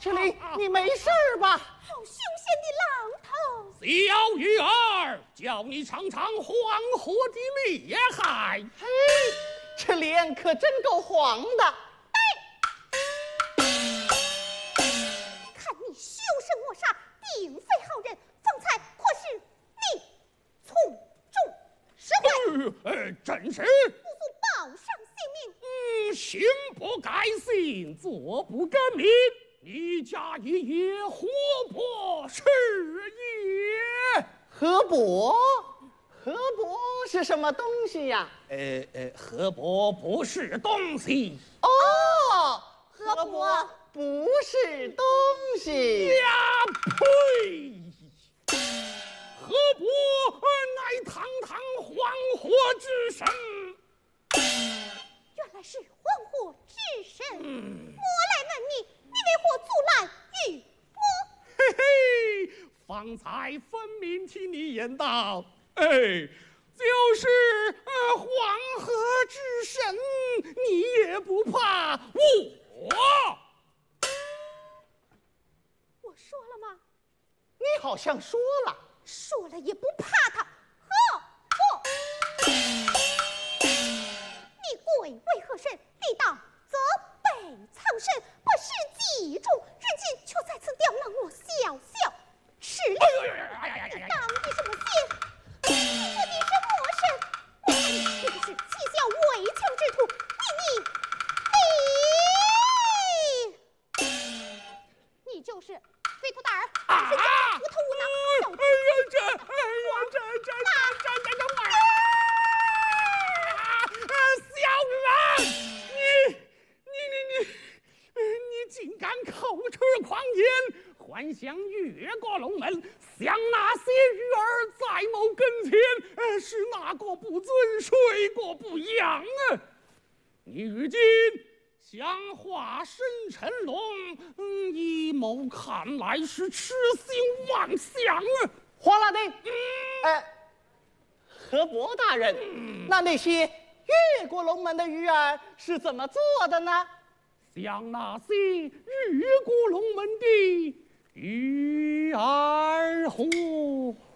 赤灵，你没事吧？ 好凶险的浪头！ 小鱼儿，叫你尝尝黄河的厉害。 嘿，这脸可真够黄的。 看你凶神恶煞，定非好人，方才可是你从中使坏， 正是。 不足报上性命。 行不改姓，坐不更名，你家一夜活泼是也。 河伯，河伯是什么东西呀？ 河伯不是东西。 哦， 河伯不是东西。 呀呸！河伯乃堂堂黄河之神。 原来是黄河之神，我来问你，你为何阻拦于我？ 嘿嘿，方才分明听你言道，就是黄河之神，你也不怕我？ 我说了吗？ 你好像说了。 说了也不怕他。河你贵为何神？地道则被藏身，不识记住，如今却在此刁难我小小赤灵。你当的什么仙？你做的什么神？我看你这是欺小为强之徒，你就是飞兔大儿，是无头无脑， 小人，你竟敢口出狂言，幻想越过龙门，想那些鱼儿在某跟前，是哪个不尊，谁个不养啊？你如今想化身成龙，一谋看来是痴心妄想啊！ 黄老弟，河伯大人，那些越过龙门的鱼儿是怎么做的呢？ 像那些越过龙门的鱼儿乎？